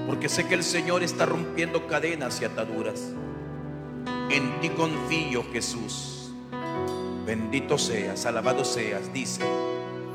porque sé que el Señor está rompiendo cadenas y ataduras. En ti confío, Jesús. Bendito seas, alabado seas. Dice: